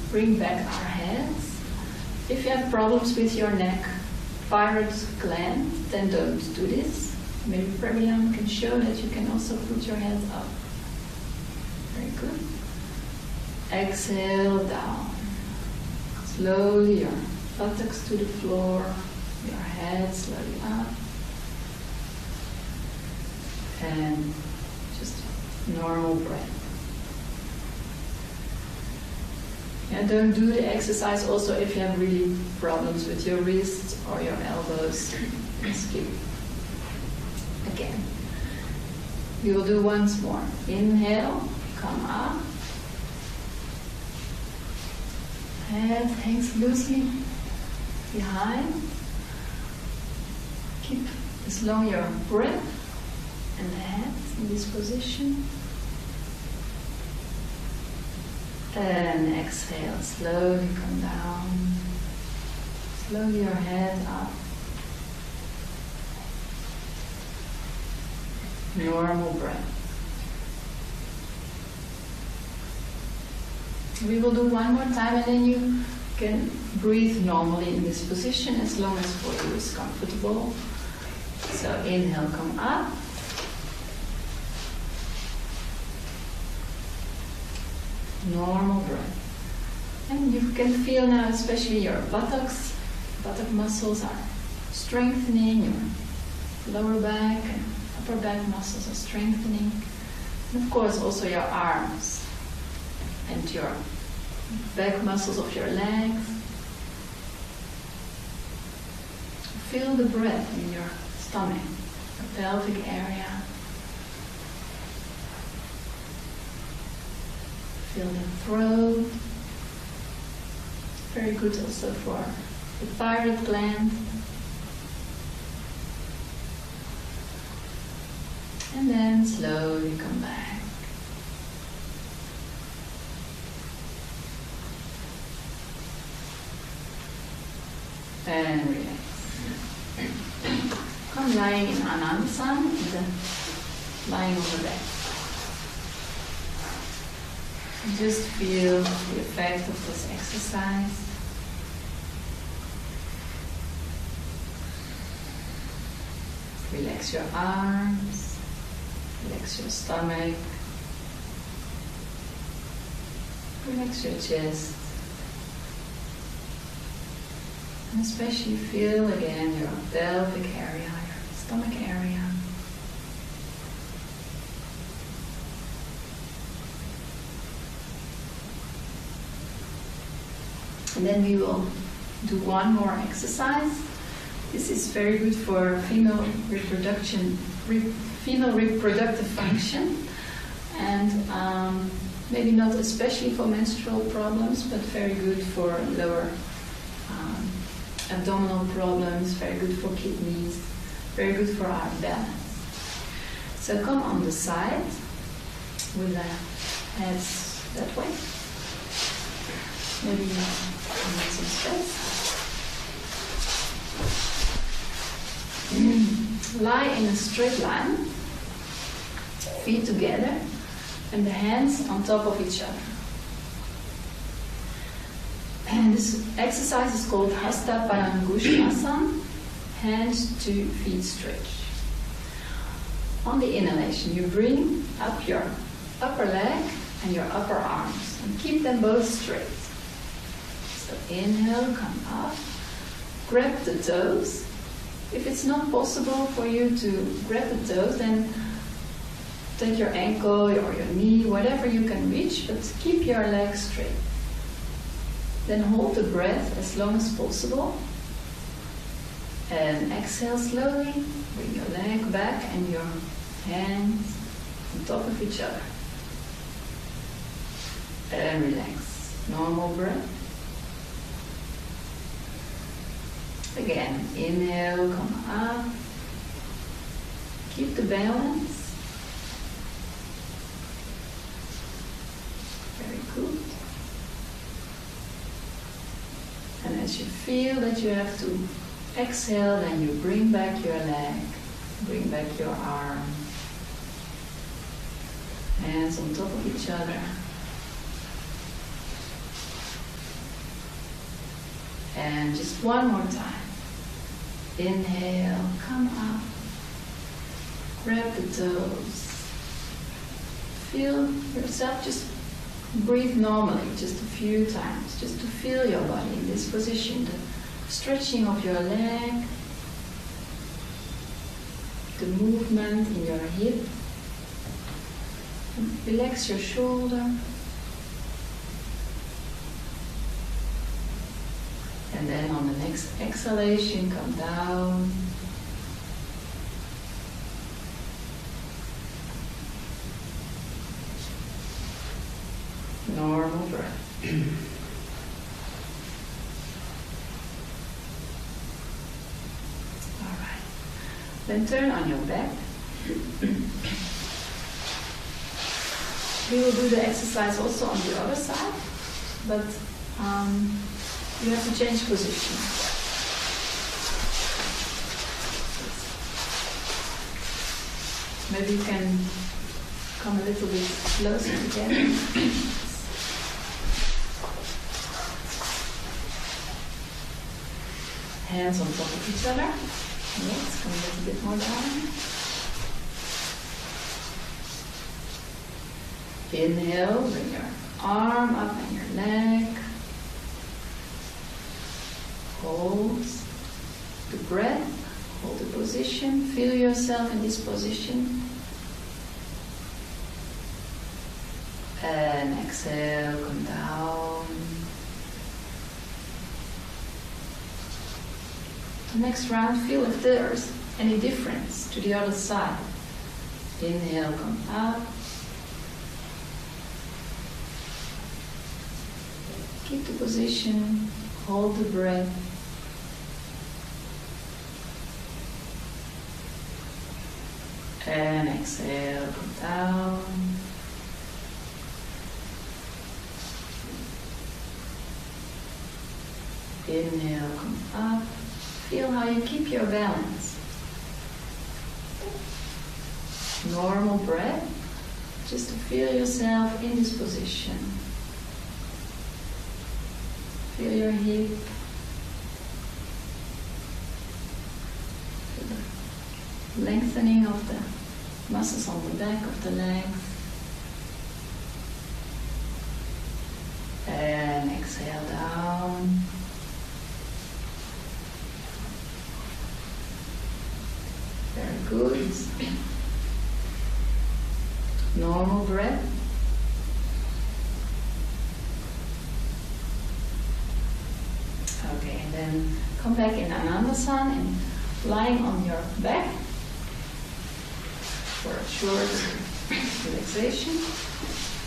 bring back our heads. If you have problems with your neck, thyroid gland, then don't do this. Maybe Prabhyam can show that you can also put your head up. Very good. Exhale down. Slowly your buttocks to the floor, your head slowly up. And just normal breath. Yeah, don't do the exercise also if you have really problems with your wrists or your elbows. Skip. Again. We will do once more. Inhale, come up. Head hangs loosely behind. Keep as long your breath and the head in this position. And exhale, slowly come down. Slowly your head up. Normal breath. We will do one more time and then you can breathe normally in this position as long as for you is comfortable. So inhale, come up. Normal breath. And you can feel now especially your buttocks. Buttock muscles are strengthening, your lower back and upper back muscles are strengthening. And of course also your arms and your back muscles of your legs. Feel the breath in your stomach, your pelvic area. Feel the throat. Very good also for the thyroid gland. And then slowly come back. And relax. Come lying in Anandasana, lying on the back. Just feel the effect of this exercise. Relax your arms, relax your stomach, relax your chest, and especially feel again your pelvic area, your stomach area. And then we will do one more exercise. This is very good for female reproductive function, and maybe not especially for menstrual problems, but very good for lower abdominal problems, very good for kidneys, very good for our balance. So come on the side with the heads that way. Maybe need some space. Lie in a straight line, feet together, and the hands on top of each other. And this exercise is called Hasta Parangushtasana, hands to feet stretch. On the inhalation, you bring up your upper leg and your upper arms, and keep them both straight. So inhale, come up, grab the toes. If it's not possible for you to grab the toes, then take your ankle or your knee, whatever you can reach, but keep your legs straight. Then hold the breath as long as possible. And exhale slowly, bring your leg back and your hands on top of each other. And relax. Normal breath. Again, inhale, come up. Keep the balance. Very good. And as you feel that you have to exhale, then you bring back your leg, bring back your arm. Hands on top of each other. And just one more time. Inhale, come up. Grab the toes. Feel yourself, just breathe normally, just a few times, just to feel your body in this position. The stretching of your leg, the movement in your hip. Relax your shoulder. And then on the next exhalation, come down. Normal breath. All right. Then turn on your back. We will do the exercise also on the other side, but you have to change position. Maybe you can come a little bit closer together. Hands on top of each other. Yes, come a little bit more down. Inhale, bring your arm up and your leg. Hold the breath, hold the position, feel yourself in this position. And exhale, come down. The next round, feel if there's any difference to the other side. Inhale, come up. Keep the position, hold the breath. And exhale, come down. Inhale, come up. Feel how you keep your balance. Normal breath, just to feel yourself in this position. Feel your hip. Feel the lengthening of the muscles on the back of the legs. And exhale down. Very good. Normal breath. Okay, and then come back in Anandasana and lying on your back for a short relaxation.